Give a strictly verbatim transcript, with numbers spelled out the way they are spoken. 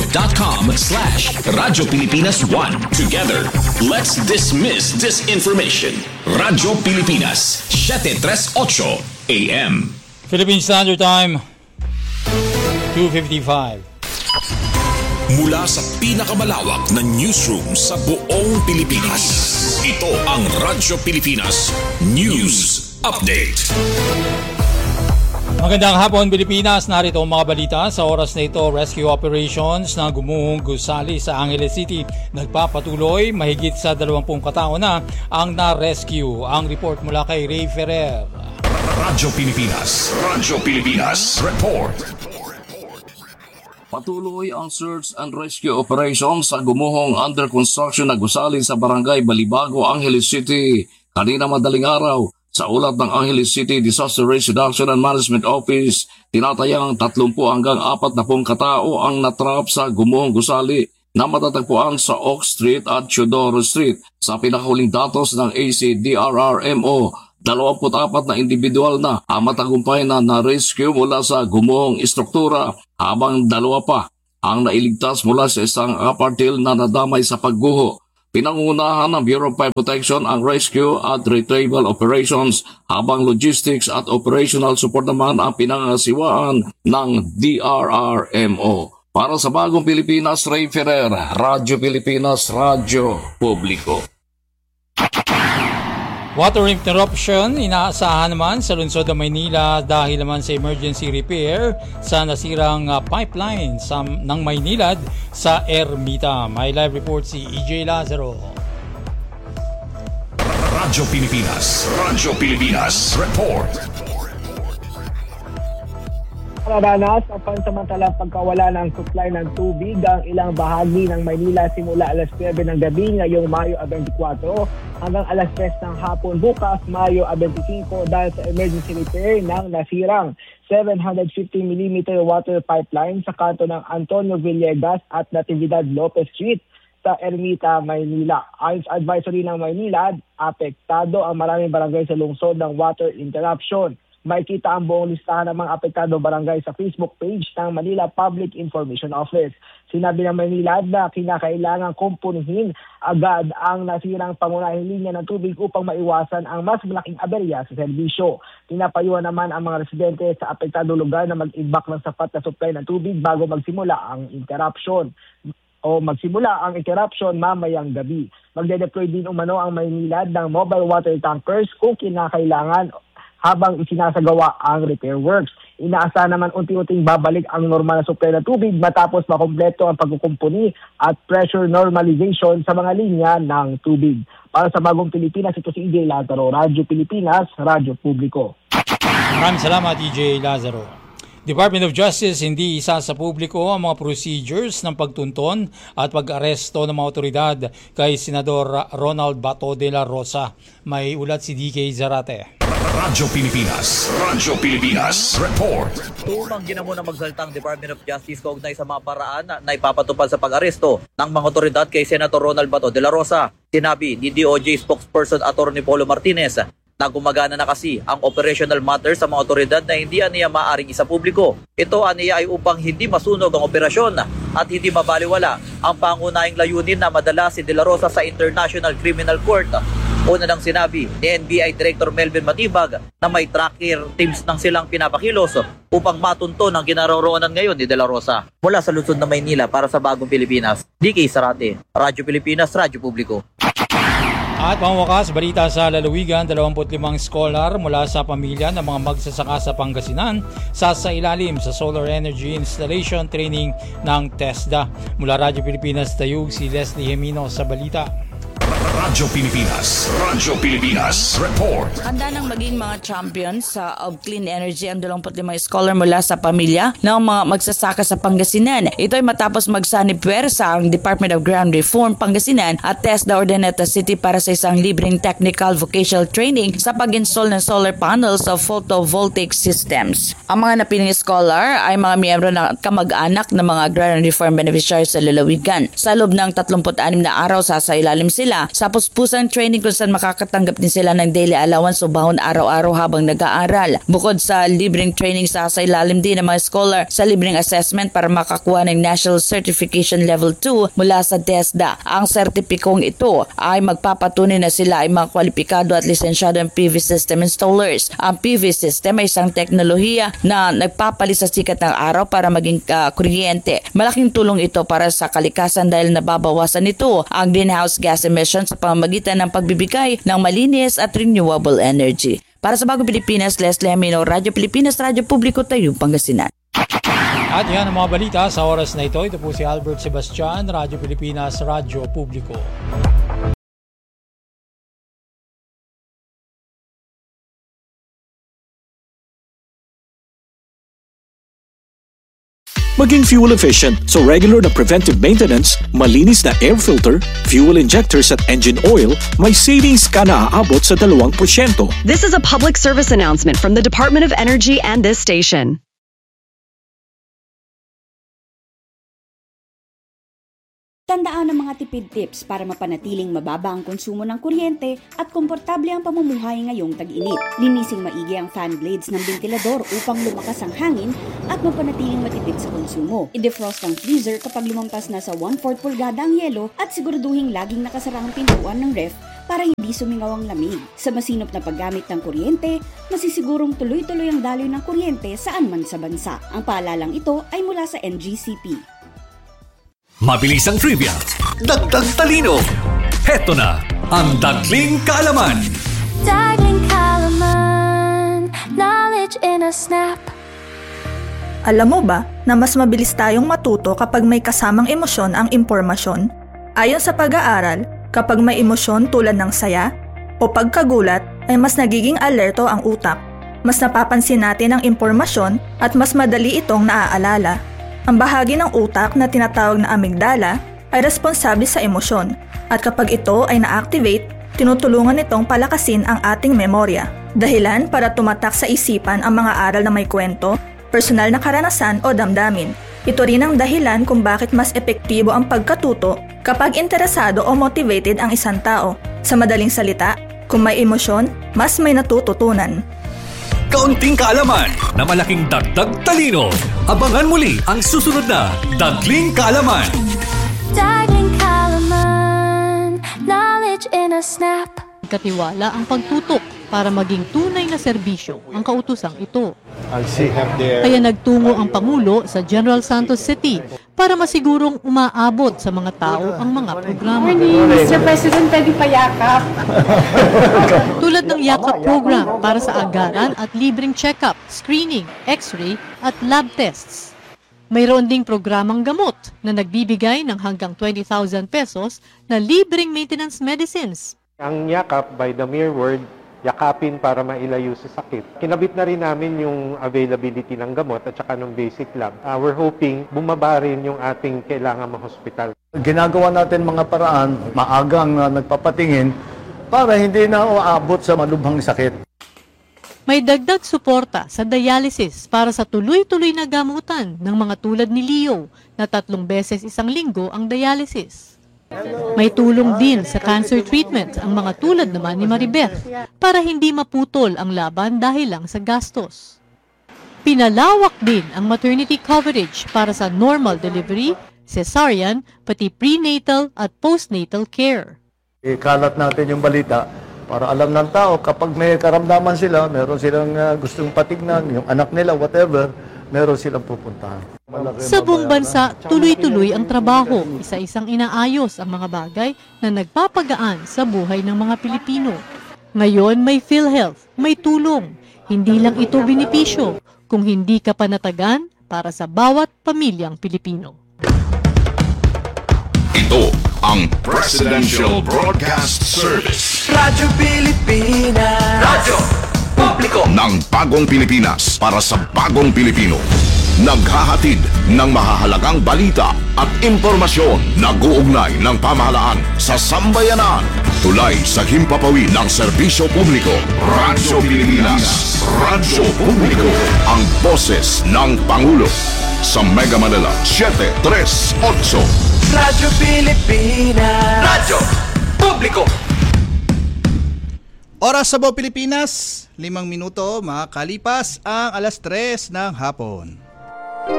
facebook.com slash Radyo Pilipinas one. Together, let's dismiss disinformation. Radyo Pilipinas, seven thirty-eight A M. Philippine Standard Time, two fifty-five. Mula sa pinakamalawak na newsroom sa buong Pilipinas, ito ang Radyo Pilipinas News Update. Magandang hapon Pilipinas, narito ang mga balita sa oras na ito. Rescue operations na gumuhong gusali sa Angeles City nagpapatuloy, mahigit sa dalawampung katao na ang na-rescue. Ang report mula kay Ray Ferrer. Radyo Pilipinas, Radyo Pilipinas Report. Patuloy ang search and rescue operations sa gumuhong under construction na gusali sa Barangay Balibago, Angeles City. Kanina madaling araw, sa ulat ng Angeles City Disaster Risk Reduction and Management Office, tinatayang thirty hanggang forty katao ang natrap sa gumuhong gusali na matatagpuan sa Oak Street at Teodoro Street. Sa pinakahuling datos ng A C D R R M O, twenty-four na individual na ang matagumpay na na-rescue mula sa gumuhong istruktura, habang dalawa pa ang nailigtas mula sa isang apartil na nadamay sa pagguho. Pinangunahan ng Bureau of Fire Protection ang rescue at retrieval operations, habang logistics at operational support naman ang pinangasiwaan ng D R R M O. Para sa Bagong Pilipinas, Ray Ferrer, Radyo Pilipinas, Radyo Publiko. Water interruption inaasahan naman sa lungsod ng Maynila dahil naman sa emergency repair sa nasirang uh, pipeline sa, ng Maynilad sa Ermita. May live report si E J Lazaro. Radyo Pilipinas, Radyo Pilipinas Report. Naranaas ang pansamantalang pagkawala ng supply ng tubig ang ilang bahagi ng Maynila simula alas nuwebe ng gabi ngayong Mayo twenty-four hanggang alas tres ng hapon bukas Mayo twenty-five dahil sa emergency repair ng nasirang seven hundred fifty millimeter water pipeline sa kanto ng Antonio Villegas at Natividad Lopez Street sa Ermita, Maynila. Ayon sa advisory ng Maynila, apektado ang maraming barangay sa lungsod ng water interruption. May kita ang buong listahan ng mga apektado barangay sa Facebook page ng Manila Public Information Office. Sinabi ng Maynila na kinakailangan kumpunihin agad ang nasirang pangunahing linya ng tubig upang maiwasan ang mas malaking aberya sa serbisyo. Pinapayuhan naman ang mga residente sa apektado lugar na mag-imbak ng sapat na supply ng tubig bago magsimula ang interruption o magsimula ang interruption mamayang gabi. Magde-deploy din umano ang Maynila ng mobile water tankers kung kinakailangan habang isinasagawa ang repair works. Inaasahan naman unti-unting babalik ang normal na supply ng tubig matapos makumpleto ang pagkukumpuni at pressure normalization sa mga linya ng tubig. Para sa Bagong Pilipinas, ito si E J Lazaro, Radyo Pilipinas, Radyo Publiko. Maraming salamat E J Lazaro. Department of Justice hindi isa sa publiko ang mga procedures ng pagtunton at pag-aresto ng mga otoridad kay Senador Ronald Bato de la Rosa. May ulat si D K Zarate. Radyo Pilipinas, Radyo Pilipinas Report. Tumanggi na muna magsaltang Department of Justice kaugnay sa mga paraan na, na ipapatupad sa pag-aresto ng mga otoridad kay Senator Ronald Bato de la Rosa. Sinabi ni D O J spokesperson Attorney Polo Martinez na gumagana na kasi ang operational matters sa mga otoridad na hindi aniya maaring isa publiko. Ito aniya ay upang hindi masunog ang operasyon at hindi mabaliwala ang pangunahing layunin na madala si De La Rosa sa International Criminal Court. Una nang sinabi ni N B I Director Melvin Matibag na may tracker teams nang silang pinapakilos upang matunton ang ginaroroonan ngayon ni De La Rosa. Mula sa lungsod ng Maynila para sa Bagong Pilipinas, D K Zarate, Radyo Pilipinas, Radyo Publiko. At pangwakas, balita sa lalawigan, twenty-five scholar mula sa pamilya ng mga magsasaka sa Pangasinan sa sa ilalim sa Solar Energy Installation Training ng TESDA. Mula Radyo Pilipinas, tayog si Leslie Hemino sa balita. Radyo Pilipinas, Radyo Pilipinas Report. Handa nang maging mga champions sa of clean energy ang twenty-five scholar mula sa pamilya ng mga magsasaka sa Pangasinan. Ito ay matapos magsani puwersa ang Department of Ground Reform Pangasinan at TESDA Urdaneta City para sa isang libreng technical vocational training sa pag-install ng solar panels of photovoltaic systems. Ang mga napiling scholar ay mga miyembro ng kamag-anak ng mga Ground Reform beneficiaries sa lalawigan. Sa loob ng thirty-six na araw, sasailalim sila sa Matapos pusang training kung saan makakatanggap din sila ng daily allowance o bahon araw-araw habang nag-aaral. Bukod sa libreng training, sasailalim din ng mga scholar sa libreng assessment para makakuha ng National Certification Level two mula sa TESDA. Ang sertipikong ito ay magpapatunay na sila ay mga kwalipikado at lisensyado ng P V system installers. Ang P V system ay isang teknolohiya na nagpapalit sa sikat ng araw para maging uh, kuryente. Malaking tulong ito para sa kalikasan dahil nababawasan nito ang greenhouse gas emissions sa pamamagitan ng pagbibigay ng malinis at renewable energy. Para sa Bagong Pilipinas, Leslie Amino, Radyo Pilipinas, Radyo Publiko, Tayong Pangasinan. At yan ang mga balita sa oras na ito. Ito po si Albert Sebastian, Radyo Pilipinas, Radyo Publiko. Maging fuel efficient, so regular na preventive maintenance, malinis na air filter, fuel injectors at engine oil, may savings ka na aabot sa dalawang porsyento. This is a public service announcement from the Department of Energy and this station. Tandaan ang mga tipid tips para mapanatiling mababa ang konsumo ng kuryente at komportable ang pamumuhay ngayong tag-init. Linising maigi ang fan blades ng ventilador upang lumakas ang hangin at mapanatiling matipid sa konsumo. I-defrost ang freezer kapag lumampas na sa one-fourth pulgada ang yelo at siguraduhin laging nakasara ang pintuan ng ref para hindi sumingaw ang lamig. Sa masinop na paggamit ng kuryente, masisigurong tuloy-tuloy ang daloy ng kuryente saan man sa bansa. Ang paalalang ito ay mula sa N G C P. Mabilis ang trivia, dagdag talino. Heto na ang Dagling Kaalaman. Dagling Kaalaman, knowledge in a snap. Alam mo ba na mas mabilis tayong matuto kapag may kasamang emosyon ang impormasyon? Ayon sa pag-aaral, kapag may emosyon tulad ng saya o pagkagulat ay mas nagiging alerto ang utak. Mas napapansin natin ang impormasyon at mas madali itong naaalala. Ang bahagi ng utak na tinatawag na amygdala ay responsable sa emosyon at kapag ito ay na-activate, tinutulungan nitong palakasin ang ating memorya. Dahilan para tumatak sa isipan ang mga aral na may kwento, personal na karanasan o damdamin. Ito rin ang dahilan kung bakit mas epektibo ang pagkatuto kapag interesado o motivated ang isang tao. Sa madaling salita, kung may emosyon, mas may natututunan. Kaunting kaalaman na malaking dagdag talino. Abangan muli ang susunod na Dagling Kaalaman. Dagling Kaalaman, knowledge in a snap. Katiwala ang pagtutok para maging tunay na serbisyo ang kautusang ito. Kaya nagtungo ang Pangulo sa General Santos City para masigurong umaabot sa mga tao ang mga programa. mister President, pwede payakap. Tulad ng Yakap program para sa agaran at libreng check-up, screening, x-ray at lab tests. Mayroon ding programang gamot na nagbibigay ng hanggang twenty thousand pesos na libreng maintenance medicines. Ang Yakap, by the mere word, yakapin para mailayo sa sakit. Kinabit na rin namin yung availability ng gamot at saka ng basic lab. Uh, we're hoping bumaba rin yung ating kailangan ma-hospital. Ginagawa natin mga paraan, maagang uh, nagpapatingin para hindi na uabot sa malubhang sakit. May dagdag suporta sa dialysis para sa tuloy-tuloy na gamutan ng mga tulad ni Leo na tatlong beses isang linggo ang dialysis. May tulong din sa cancer treatment ang mga tulad naman ni Maribeth para hindi maputol ang laban dahil lang sa gastos. Pinalawak din ang maternity coverage para sa normal delivery, cesarean, pati prenatal at postnatal care. Ikalat natin yung balita para alam ng tao kapag may karamdaman sila, meron silang uh, gustong patignan, yung anak nila, whatever, meron silang pupuntahan. Sa buong bansa, tuloy-tuloy ang trabaho, isa-isang inaayos ang mga bagay na nagpapagaan sa buhay ng mga Pilipino. Ngayon may PhilHealth, may tulong. Hindi lang ito benepisyo, kung hindi ka panatagan para sa bawat pamilyang Pilipino. Ito ang Presidential Broadcast Service. Radyo Pilipinas. Radyo Publiko ng Bagong Pilipinas para sa Bagong Pilipino. Naghahatid ng mahahalagang balita at impormasyon na guugnay ng pamahalaan sa sambayanan. Tulay sa himpapawid ng serbisyo publiko. Radyo Pilipinas. Radyo Publiko. Ang boses ng Pangulo. Sa Mega Manila, seven three eight. Radyo Pilipinas. Radyo Publiko. Oras sa Buong Pilipinas, limang minuto makakalipas ang alas tres ng hapon.